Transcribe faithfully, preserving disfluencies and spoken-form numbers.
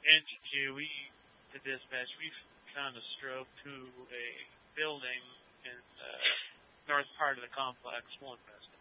Engine Q, we, the dispatch, we found a stroke to a building in the north part of the complex, one resident.